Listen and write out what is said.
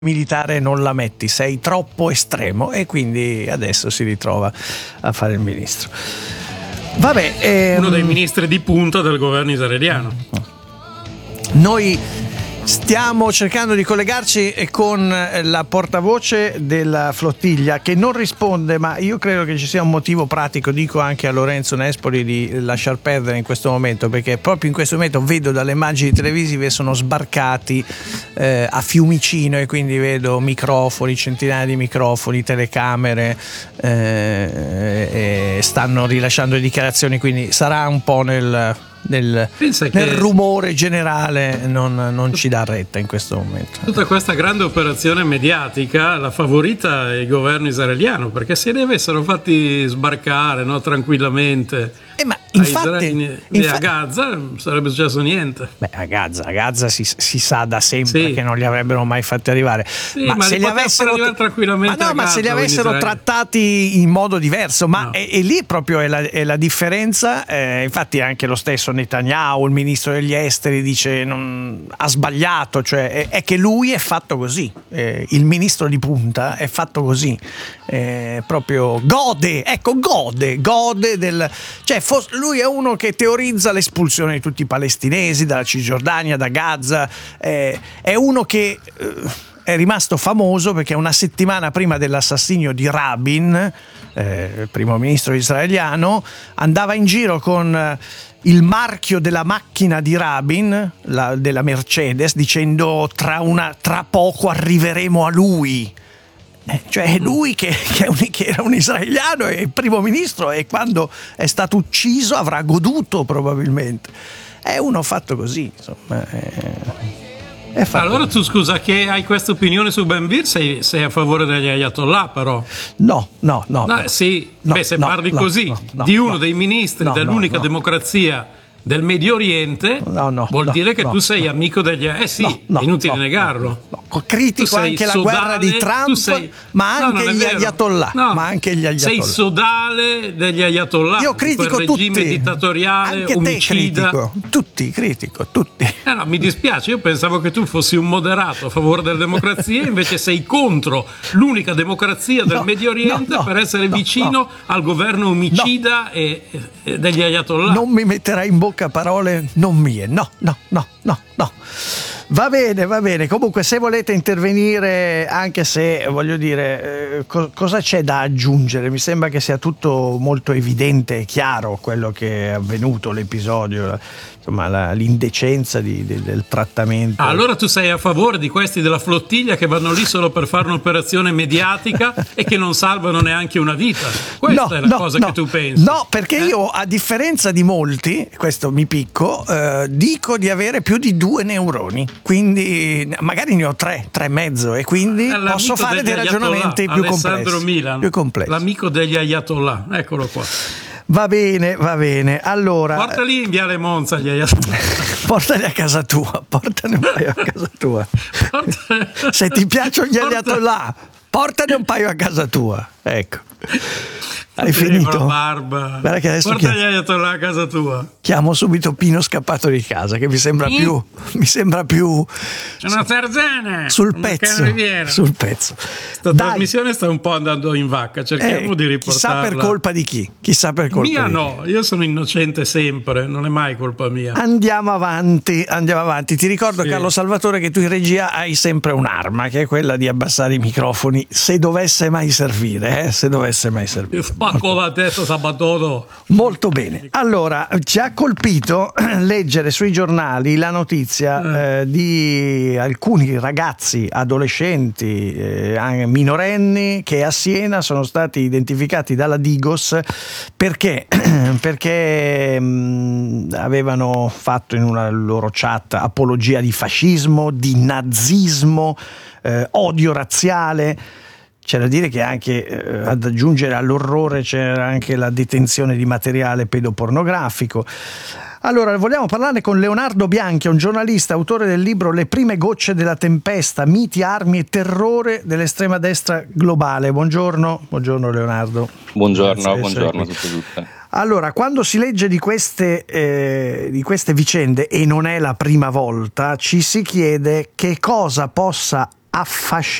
militare non la metti, sei troppo estremo, e quindi adesso si ritrova a fare il ministro. Vabbè, uno dei ministri di punta del governo israeliano. Noi stiamo cercando di collegarci con la portavoce della flottiglia, che non risponde, ma io credo che ci sia un motivo pratico, dico anche a Lorenzo Nespoli di lasciar perdere in questo momento, perché proprio in questo momento vedo dalle immagini televisive sono sbarcati a Fiumicino, e quindi vedo microfoni, centinaia di microfoni, telecamere, e stanno rilasciando le dichiarazioni, quindi sarà un po' nel rumore generale, non ci dà retta in questo momento. Tutta questa grande operazione mediatica, la favorita è il governo israeliano, perché se li avessero fatti sbarcare, no, tranquillamente ma infatti, a Gaza non sarebbe successo niente. Beh, a Gaza si sa da sempre che non li avrebbero mai fatti arrivare. Sì, ma se li avessero tranquillamente ma no, ma se li avessero trattati in modo diverso, ma no. E lì proprio è la differenza. Infatti anche lo stesso Netanyahu, il ministro degli esteri, dice ha sbagliato, cioè è che lui è fatto così, il ministro di punta è fatto così, proprio gode del, cioè lui è uno che teorizza l'espulsione di tutti i palestinesi dalla Cisgiordania, da Gaza, è uno che è rimasto famoso perché una settimana prima dell'assassinio di Rabin, il primo ministro israeliano, andava in giro con il marchio della macchina di Rabin, della Mercedes, dicendo tra poco arriveremo a lui. Cioè lui che era un israeliano e il primo ministro, e quando è stato ucciso avrà goduto probabilmente. È uno fatto così, insomma. Allora tu, scusa, che hai questa opinione su Ben Gvir, sei a favore degli Ayatollah, però? No. Sì, se parli così di uno dei ministri dell'unica democrazia del Medio Oriente, vuol dire che tu sei amico degli... è inutile negarlo. Critico anche la guerra di Trump, ma anche gli Ayatollah. Sei sodale degli Ayatollah. Io critico quel regime dittatoriale, anche omicida. Critico tutti. No, mi dispiace, io pensavo che tu fossi un moderato a favore della democrazia, invece sei contro l'unica democrazia del Medio Oriente per essere vicino al governo omicida e degli Ayatollah. Non mi metterai in bocca parole non mie, no. Va bene, comunque se volete intervenire, anche se voglio dire, cosa c'è da aggiungere? Mi sembra che sia tutto molto evidente e chiaro quello che è avvenuto, l'episodio, insomma l'indecenza del trattamento. Allora tu sei a favore di questi della flottiglia che vanno lì solo per fare un'operazione mediatica e che non salvano neanche una vita? Questa è la cosa che tu pensi? No, perché io, a differenza di molti, questo mi picco, dico di avere più di 2 neuroni, quindi magari ne ho 3 e mezzo, e quindi posso fare dei ragionamenti più complessi, Milan, più complessi. L'amico degli Ayatollah, eccolo qua. Va bene, allora portali in Viale Monza gli Ayatollah. Portali a casa tua, portane un paio a casa tua. Se ti piacciono gli Ayatollah, portane un paio a casa tua, ecco. Hai finito? Barba. Guarda che adesso porta gli Ayatollah a casa tua. Chiamo subito Pino scappato di casa, che mi sembra più una tarzana sul pezzo. Questa trasmissione sta un po' andando in vacca, cerchiamo di riportarla. Chissà per colpa di chi? Mia no, io sono innocente sempre, non è mai colpa mia. Andiamo avanti. Ti ricordo, Carlo Salvatore, che tu in regia hai sempre un'arma, che è quella di abbassare i microfoni se dovesse mai servire, Io spacco la testa Sabatoro. Molto bene. Allora, ci ha colpito leggere sui giornali la notizia di alcuni ragazzi, adolescenti, minorenni, che a Siena sono stati identificati dalla Digos perché avevano fatto in una loro chat apologia di fascismo, di nazismo, odio razziale. C'è da dire che anche, ad aggiungere all'orrore, c'era anche la detenzione di materiale pedopornografico. Allora, vogliamo parlarne con Leonardo Bianchi, un giornalista, autore del libro Le prime gocce della tempesta, miti, armi e terrore dell'estrema destra globale. Buongiorno Leonardo. Buongiorno a tutti e tutte. Allora, quando si legge di queste vicende, e non è la prima volta, ci si chiede che cosa possa affascinante